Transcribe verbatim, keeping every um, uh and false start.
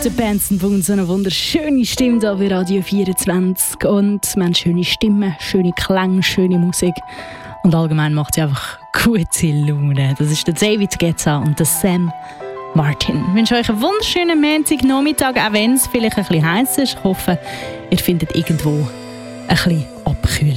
Der Benson Boone, so eine wunderschöne Stimme hier bei Radio vierundzwanzig. Und wir haben schöne Stimmen, schöne Klänge, schöne Musik. Und allgemein macht sie einfach gute Laune. Das ist der David Guetta und der Sam Martin. Ich wünsche euch einen wunderschönen Montagnachmittag, auch wenn es vielleicht ein bisschen heiß ist. Ich hoffe, ihr findet irgendwo ein bisschen Abkühlung.